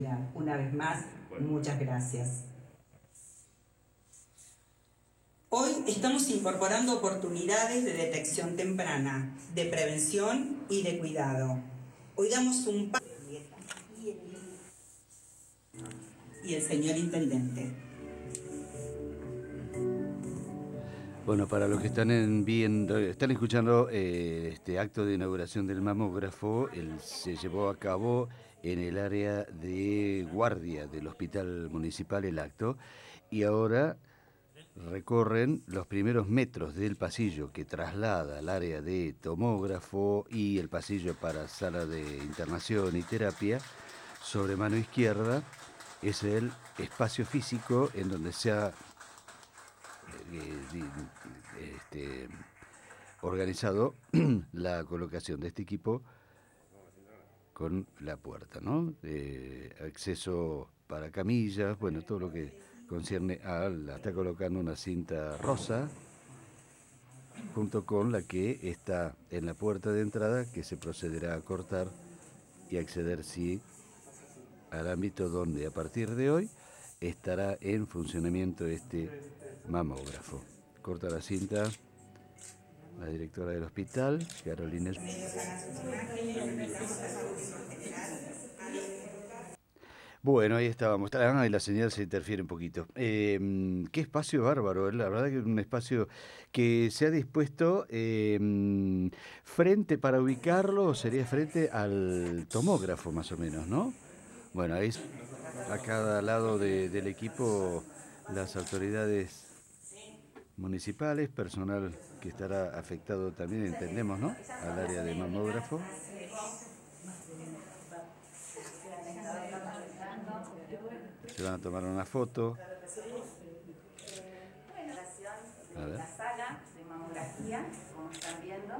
Una vez más, muchas gracias. Hoy estamos incorporando oportunidades de detección temprana, de prevención y de cuidado. Hoy damos un paso. Y el señor intendente. Bueno, para los que están están escuchando este acto de inauguración del mamógrafo, se llevó a cabo en el área de guardia del Hospital Municipal el acto, y ahora recorren los primeros metros del pasillo que traslada al área de tomógrafo y el pasillo para sala de internación y terapia. Sobre mano izquierda es el espacio físico en donde se ha organizado la colocación de este equipo con la puerta, ¿no? Acceso para camillas, bueno, todo lo que concierne está colocando una cinta rosa junto con la que está en la puerta de entrada, que se procederá a cortar y acceder, sí, al ámbito donde a partir de hoy estará en funcionamiento este mamógrafo. Corta la cinta la directora del hospital, Carolina. Bueno, ahí estábamos. Y la señal se interfiere un poquito. Qué espacio bárbaro. La verdad que es un espacio que se ha dispuesto frente para ubicarlo, sería frente al tomógrafo más o menos, ¿no? Bueno, ahí a cada lado del equipo las autoridades municipales, personal que estará afectado también, entendemos, ¿no? Al área de mamógrafo. Se van a tomar una foto. A ver. La sala de mamografía, como están viendo,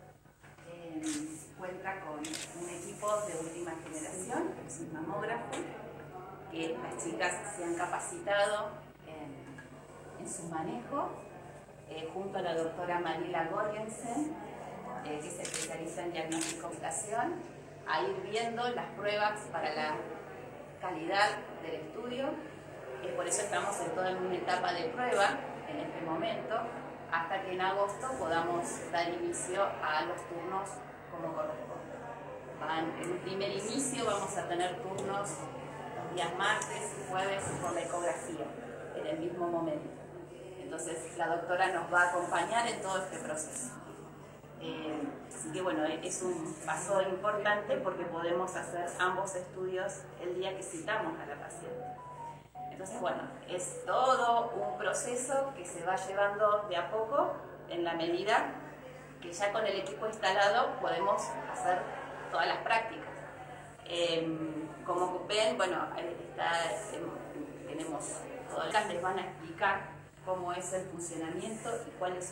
cuenta con un equipo de última generación, que es un mamógrafo, que las chicas se han capacitado en su manejo, junto a la doctora Mariela Gorgensen, que se especializa en diagnóstico y computación, a ir viendo las pruebas para la calidad del estudio. Por eso estamos en toda una etapa de prueba en este momento, hasta que en agosto podamos dar inicio a los turnos como corresponde. En un primer inicio vamos a tener turnos los días martes y jueves por la ecografía, en el mismo momento. Entonces la doctora nos va a acompañar en todo este proceso. Así que bueno, es un paso importante porque podemos hacer ambos estudios el día que citamos a la paciente. Entonces bueno, es todo un proceso que se va llevando de a poco en la medida que ya con el equipo instalado podemos hacer todas las prácticas. Como ven, bueno, tenemos todo el les van a explicar cómo es el funcionamiento y cuáles